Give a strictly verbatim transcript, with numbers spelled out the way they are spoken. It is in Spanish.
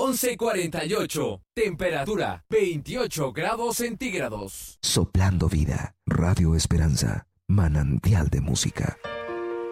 once cuarenta y ocho. Temperatura veintiocho grados centígrados. Soplando vida. Radio Esperanza. Manantial de música.